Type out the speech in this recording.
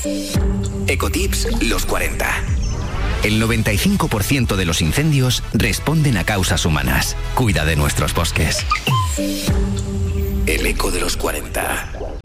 Ecotips los 40. El 95% de los incendios responden a causas humanas. Cuida de nuestros bosques. El eco de los 40.